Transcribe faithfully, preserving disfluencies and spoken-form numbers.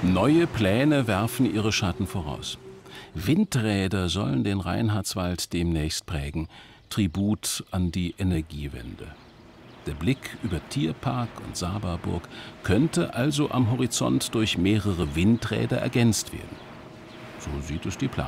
Neue Pläne werfen ihre Schatten voraus. Windräder sollen den Reinhardswald demnächst prägen. Tribut an die Energiewende. Der Blick über Tierpark und Sababurg könnte also am Horizont durch mehrere Windräder ergänzt werden. So sieht es die Planung.